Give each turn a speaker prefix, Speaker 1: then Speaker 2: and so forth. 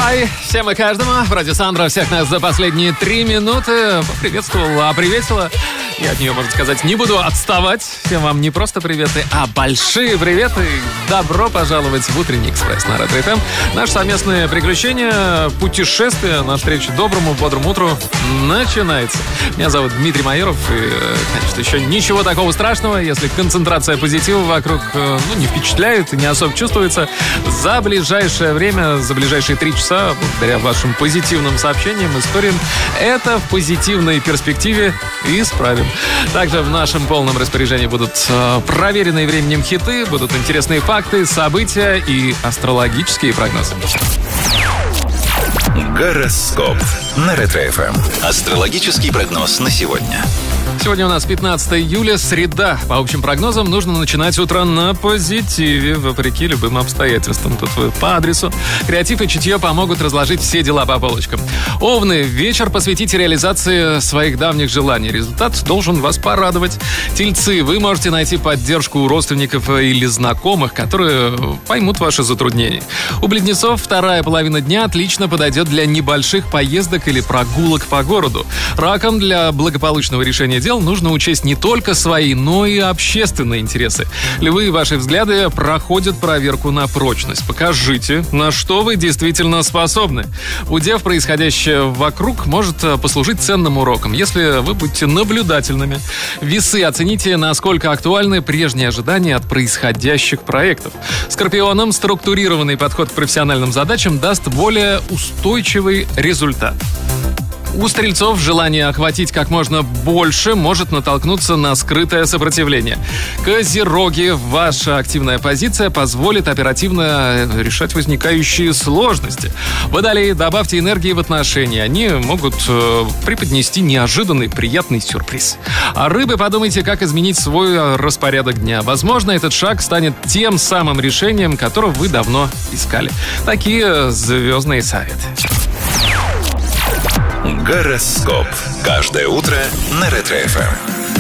Speaker 1: Хай, всем и каждому. Вроде Сандра всех нас за последние 3 минуты приветствовала. Я от нее, можно сказать, не буду отставать. Всем вам не просто приветы, а большие приветы. Добро пожаловать в утренний экспресс на Ретро ФМ. Наше совместное приключение, путешествие навстречу доброму, бодрому утру начинается. Меня зовут Дмитрий Майоров. И, конечно, еще ничего такого страшного, если концентрация позитива вокруг не впечатляет и не особо чувствуется. За ближайшее время, за ближайшие 3 часа, благодаря вашим позитивным сообщениям, историям, это в позитивной перспективе исправим. Также в нашем полном распоряжении будут проверенные временем хиты, будут интересные факты, события и астрологические прогнозы.
Speaker 2: Гороскоп на Ретро ФМ. Астрологический прогноз на сегодня.
Speaker 1: Сегодня у нас 15 июля, среда. По общим прогнозам, нужно начинать утро на позитиве, вопреки любым обстоятельствам. Тут вы по адресу. Креатив и чутье помогут разложить все дела по полочкам. Овны, вечер посвятите реализации своих давних желаний. Результат должен вас порадовать. Тельцы, вы можете найти поддержку у родственников или знакомых, которые поймут ваши затруднения. У близнецов вторая половина дня отлично подойдет для небольших поездок или прогулок по городу. Ракам, для благополучного решения дел нужно учесть не только свои, но и общественные интересы. Львы, ваши взгляды проходят проверку на прочность. Покажите, на что вы действительно способны. У дев происходящее вокруг может послужить ценным уроком, если вы будете наблюдательными. Весы, оцените, насколько актуальны прежние ожидания от происходящих проектов. Скорпионам структурированный подход к профессиональным задачам даст более устойчивый результат. У стрельцов желание охватить как можно больше может натолкнуться на скрытое сопротивление. Козероги, ваша активная позиция позволит оперативно решать возникающие сложности. Водолеи, добавьте энергии в отношения. Они могут преподнести неожиданный приятный сюрприз. А рыбы, подумайте, как изменить свой распорядок дня. Возможно, этот шаг станет тем самым решением, которого вы давно искали. Такие звездные советы.
Speaker 2: Гороскоп. Каждое утро на Ретро ФМ.